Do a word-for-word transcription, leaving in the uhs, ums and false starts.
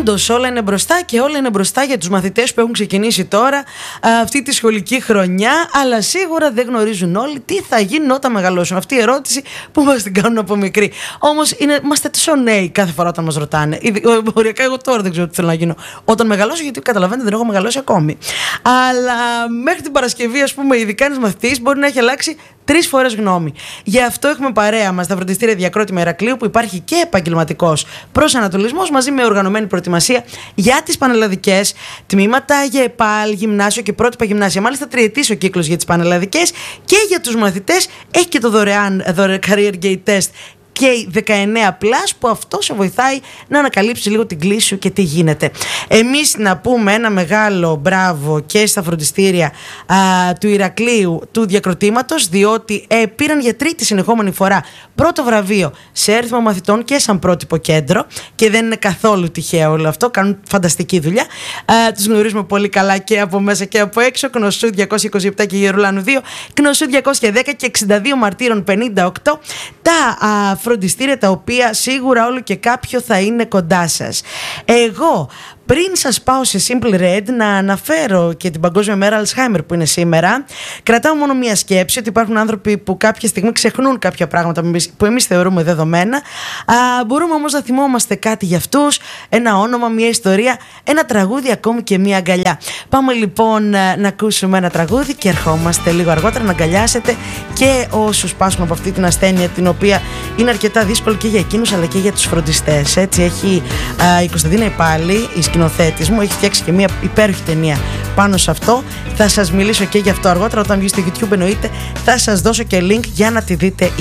Πάντως όλα είναι μπροστά και όλα είναι μπροστά για τους μαθητές που έχουν ξεκινήσει τώρα α, αυτή τη σχολική χρονιά, αλλά σίγουρα δεν γνωρίζουν όλοι τι θα γίνουν όταν μεγαλώσουν. Αυτή η ερώτηση που μας την κάνουν από μικρή. Όμως είναι, είμαστε τόσο νέοι κάθε φορά όταν μας ρωτάνε. Οριακά εγώ τώρα δεν ξέρω τι θέλω να γίνω όταν μεγαλώσω, γιατί καταλαβαίνετε δεν έχω μεγαλώσει ακόμη. Αλλά μέχρι την Παρασκευή, ας πούμε, ειδικά ένας μαθητής μπορεί να έχει αλλάξει τρεις φορές γνώμη. Γι' αυτό έχουμε παρέα μας τα φροντιστήρια Διακρότημα Ηρακλείου, που υπάρχει και επαγγελματικός προσανατολισμός μαζί με οργανωμένη προετοιμασία για τις πανελλαδικές, τμήματα για ΕΠΑΛ, γυμνάσιο και πρότυπα γυμνάσια. Μάλιστα, τριετής ο κύκλος για τις πανελλαδικές, και για τους μαθητές έχει και το δωρεάν, δωρεάν Career Gate Test και δεκαεννέα πλας, που αυτό σε βοηθάει να ανακαλύψει λίγο την κλίση σου και τι γίνεται. Εμείς να πούμε ένα μεγάλο μπράβο και στα φροντιστήρια α, του Ηρακλείου του Διακροτήματος, διότι ε, πήραν για τρίτη συνεχόμενη φορά πρώτο βραβείο σε αριθμό μαθητών και σαν πρότυπο κέντρο, και δεν είναι καθόλου τυχαίο όλο αυτό, κάνουν φανταστική δουλειά. Α, τους γνωρίζουμε πολύ καλά και από μέσα και από έξω. Κνωσού διακόσια είκοσι επτά και Γερουλάνου δύο, Κνωσού διακόσια δέκα και εξήντα δύο Μαρτύρων πενήντα οκτώ. Τα α, φροντιστήρια τα οποία σίγουρα όλο και κάποιο θα είναι κοντά σας. Εγώ πριν σας πάω σε Simple Red να αναφέρω και την Παγκόσμια Μέρα Alzheimer που είναι σήμερα. Κρατάω μόνο μία σκέψη, ότι υπάρχουν άνθρωποι που κάποια στιγμή ξεχνούν κάποια πράγματα που εμείς θεωρούμε δεδομένα. Α, μπορούμε όμως να θυμόμαστε κάτι για αυτούς, ένα όνομα, μία ιστορία, ένα τραγούδι, ακόμη και μία αγκαλιά. Πάμε λοιπόν να ακούσουμε ένα τραγούδι και ερχόμαστε λίγο αργότερα να αγκαλιάσετε και όσους πάσχουν από αυτή την ασθένεια, την οποία είναι αρκετά δύσκολη και για εκείνους αλλά και για τους φροντιστές. Έτσι έχει α, η Κωνσταντίνα Υπάλη, η σκηνοθέτης μου, έχει φτιάξει και μια υπέροχη ταινία πάνω σε αυτό. Θα σας μιλήσω και γι' αυτό αργότερα, όταν βγει στο YouTube εννοείται, θα σας δώσω και link για να τη δείτε.